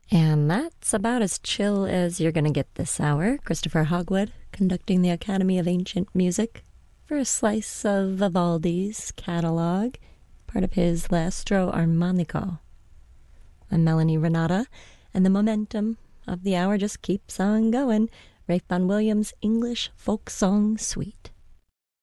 And that's about as chill as you're going to get this hour. Christopher Hogwood conducting the Academy of Ancient Music for a slice of Vivaldi's catalog, part of his L'Astro Armonico. I'm Melanie Renata, and the momentum of the hour just keeps on going. Ralph Vaughan Williams' English Folk Song Suite.